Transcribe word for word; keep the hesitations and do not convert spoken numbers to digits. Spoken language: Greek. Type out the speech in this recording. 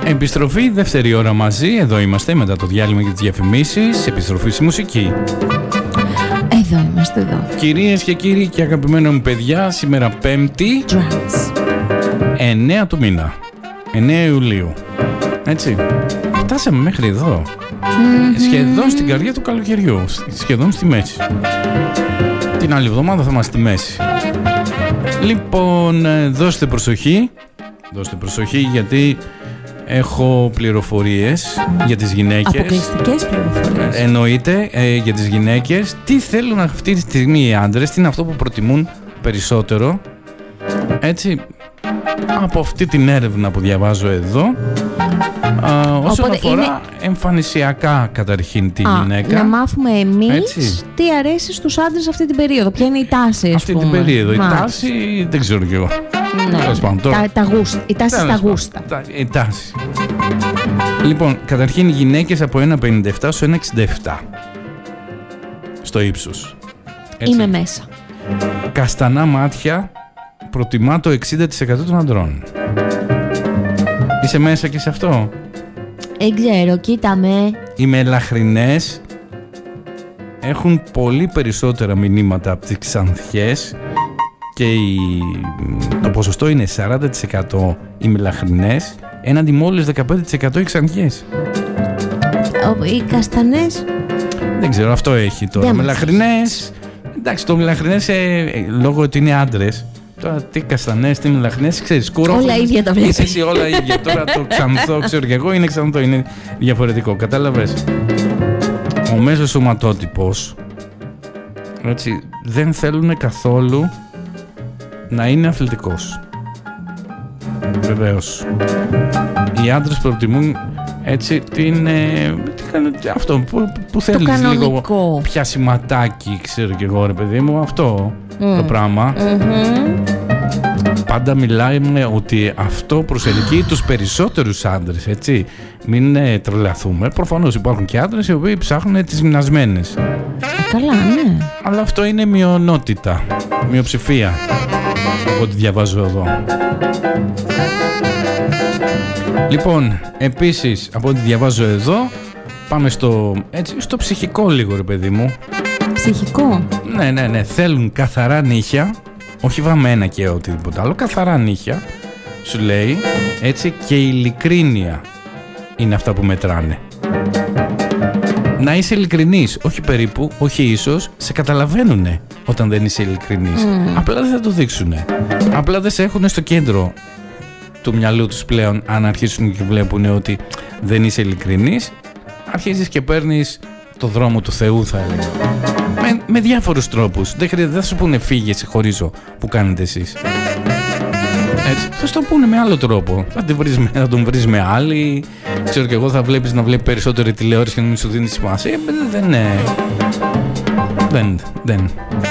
Επιστροφή, δεύτερη ώρα μαζί. Εδώ είμαστε μετά το διάλειμμα και τις διαφημίσεις. Επιστροφή στη μουσική. Εδώ είμαστε, εδώ. Κυρίες και κύριοι και αγαπημένα μου παιδιά, σήμερα Πέμπτη, Drums. εννέα του μήνα, εννέα Ιουλίου. Έτσι. Φτάσαμε μέχρι εδώ. Mm-hmm. Σχεδόν στην καρδιά του καλοκαιριού. Σχεδόν στη μέση. Την άλλη εβδομάδα θα είμαστε στη μέση. Λοιπόν, δώστε προσοχή. Δώστε προσοχή γιατί έχω πληροφορίες για τις γυναίκες. Αποκλειστικές πληροφορίες. Εννοείται, ε, για τις γυναίκες. Τι θέλουν αυτή τη στιγμή οι άντρες, τι είναι αυτό που προτιμούν περισσότερο. Έτσι, από αυτή την έρευνα που διαβάζω εδώ. Α, όσον Οπότε αφορά είναι... εμφανισιακά καταρχήν τη Α, γυναίκα. Να μάθουμε εμείς έτσι. Τι αρέσει στους άντρες αυτή την περίοδο. Ποια είναι η τάση, ας αυτή πούμε. την περίοδο. Μάλιστα. Η τάση δεν ξέρω κι εγώ. Ναι. Πάντων, τώρα... τα, τα γούστα. Η τάση στα γούστα. Τα, η τάση. Λοιπόν, καταρχήν οι γυναίκες από ένα κόμμα πενήντα επτά στο ένα κόμμα εξήντα επτά στο ύψος. Έτσι. Είμαι μέσα. Καστανά μάτια προτιμά το εξήντα τοις εκατό των αντρών. Είσαι μέσα και σε αυτό? Δεν ξέρω, κοίτα με. Οι μελαχρινές έχουν πολύ περισσότερα μηνύματα από τις ξανθιές και η... το ποσοστό είναι σαράντα τοις εκατό οι μελαχρινές έναντι μόλις δεκαπέντε τοις εκατό οι ξανθιές. Οι καστανές. Δεν ξέρω, αυτό έχει τώρα. Μελαχρινές. Εντάξει, το μελαχρινές ε, λόγω ότι είναι άντρες. Τώρα τι καστανές, τι μελαχρινές, ξέρεις, κουρόχο. Όλα ίδια τα βλέπεις. Είσαι εσύ όλα ίδια. Τώρα το ξανθό, ξέρω και εγώ, είναι ξανθό, είναι διαφορετικό. Κατάλαβες. Ο μέσος σωματότυπος, έτσι, δεν θέλουν καθόλου να είναι αθλητικός. Βεβαίως. Οι άντρες προτιμούν έτσι την, ε, τι, αυτό που, που θέλεις λίγο πιασηματάκι, ξέρω και εγώ ρε παιδί μου, αυτό mm. το πράγμα. Mm-hmm. Πάντα μιλάμε ότι αυτό προσελκύει τους περισσότερους άντρες, έτσι. Μην ε, τρελαθούμε. Προφανώς υπάρχουν και άντρες οι οποίοι ψάχνουν τις γυμνασμένες. Καλά, ναι. Αλλά αυτό είναι μειονότητα, μειοψηφία, από ό,τι διαβάζω εδώ. Λοιπόν, επίσης, από ό,τι διαβάζω εδώ, πάμε στο, έτσι, στο ψυχικό λίγο ρε παιδί μου. Ψυχικό? Ναι, ναι, ναι. Θέλουν καθαρά νύχια, όχι βαμμένα και οτιδήποτε άλλο, καθαρά νύχια, σου λέει, έτσι, και ειλικρίνεια είναι αυτά που μετράνε. Να είσαι ειλικρινής, όχι περίπου, όχι ίσως, σε καταλαβαίνουνε όταν δεν είσαι ειλικρινής. Mm. Απλά δεν θα το δείξουνε. Απλά δεν σε έχουν στο κέντρο του μυαλού τους πλέον. Αν αρχίσουν και βλέπουν ότι δεν είσαι ειλικρινής, αρχίζεις και παίρνεις το δρόμο του Θεού, θα έλεγα. Με, με διάφορους τρόπους. Δεν χρειάζεται, δεν θα σου πούνε φύγε, σε χωρίζω που κάνετε εσείς. Έτσι, θα σου το πούνε με άλλο τρόπο. Θα, τη βρεις, θα τον βρεις με άλλη. Ξέρω και εγώ, θα βλέπεις να βλέπει περισσότερη τηλεόραση και να μην σου δίνει σημασία. Δεν, δεν, δεν, δεν.